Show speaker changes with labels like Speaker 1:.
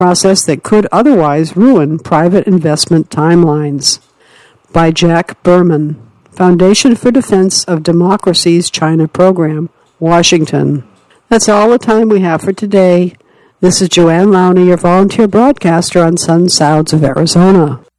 Speaker 1: process that could otherwise ruin private investment timelines. By Jack Berman, Foundation for Defense of Democracy's China Program, Washington. That's all the time we have for today. This is Joanne Lowney, your volunteer broadcaster on Sun Sounds of Arizona.